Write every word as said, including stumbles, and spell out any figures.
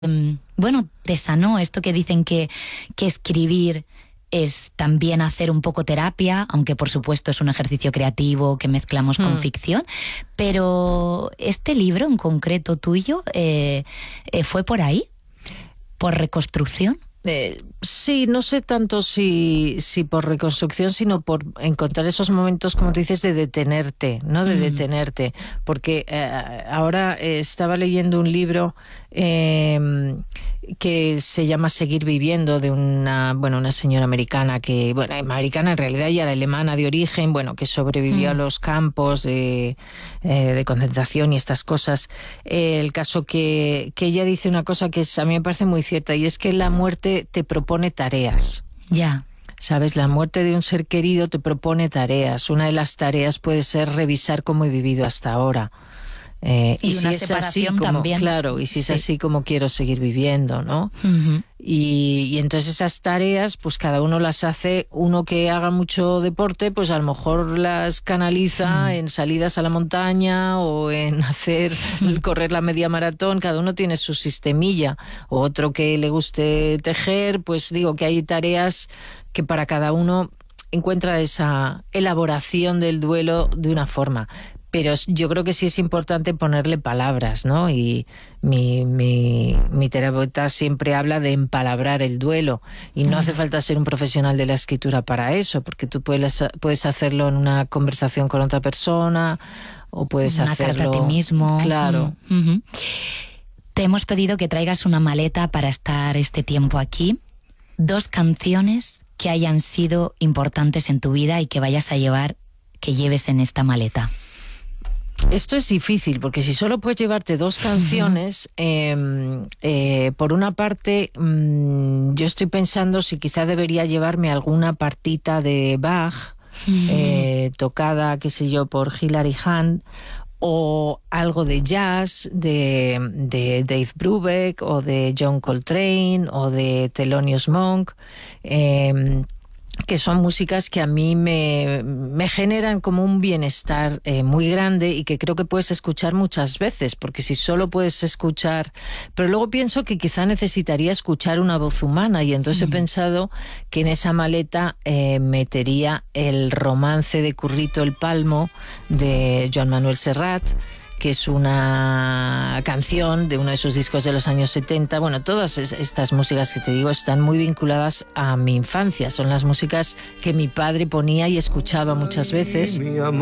um, bueno, te sanó esto que dicen que, que escribir es también hacer un poco terapia, aunque por supuesto es un ejercicio creativo que mezclamos con Mm. ficción, pero este libro en concreto tuyo eh, eh, ¿fue por ahí? ¿Por reconstrucción? Eh, sí, no sé tanto si, si por reconstrucción, sino por encontrar esos momentos, como tú dices, de detenerte, ¿no? De Mm. detenerte. Porque eh, ahora eh, estaba leyendo un libro eh, que se llama Seguir viviendo, de una, bueno, una señora americana que, bueno, americana en realidad ya era alemana de origen, bueno, que sobrevivió Mm. a los campos de, eh, de concentración y estas cosas. Eh, el caso que, que ella dice una cosa que es, a mí me parece muy cierta, y es que la muerte te propone tareas. Ya. ¿Sabes? La muerte de un ser querido te propone tareas. Una de las tareas puede ser revisar cómo he vivido hasta ahora. Eh, Y y una si es así separación como, también. claro, y si Sí. es así como quiero seguir viviendo, ¿no? Uh-huh. Y, y entonces esas tareas, pues cada uno las hace. Uno que haga mucho deporte, pues a lo mejor las canaliza Mm. en salidas a la montaña o en hacer, correr la media maratón. Cada uno tiene su sistemilla. O otro que le guste tejer, pues digo que hay tareas que para cada uno encuentra esa elaboración del duelo de una forma. Pero yo creo que sí es importante ponerle palabras, ¿no? Y mi, mi, mi terapeuta siempre habla de empalabrar el duelo. Y no hace falta ser un profesional de la escritura para eso, porque tú puedes, puedes hacerlo en una conversación con otra persona, o puedes Una hacerlo... carta a ti mismo. Claro. Mm. Uh-huh. Te hemos pedido que traigas una maleta para estar este tiempo aquí. Dos canciones que hayan sido importantes en tu vida y que vayas a llevar, que lleves en esta maleta. Esto es difícil, porque si solo puedes llevarte dos canciones, eh, eh, por una parte, mmm, yo estoy pensando si quizá debería llevarme alguna partita de Bach, eh, tocada, qué sé yo, por Hilary Hahn, o algo de jazz de, de Dave Brubeck, o de John Coltrane, o de Thelonious Monk, eh, que son músicas que a mí me, me generan como un bienestar eh, muy grande, y que creo que puedes escuchar muchas veces, porque si solo puedes escuchar... Pero luego pienso que quizá necesitaría escuchar una voz humana, y entonces mm. he pensado que en esa maleta eh, metería el Romance de Currito el Palmo de Joan Manuel Serrat, que es una canción de uno de sus discos de los años setenta. Bueno, todas estas músicas que te digo están muy vinculadas a mi infancia. Son las músicas que mi padre ponía y escuchaba muchas veces.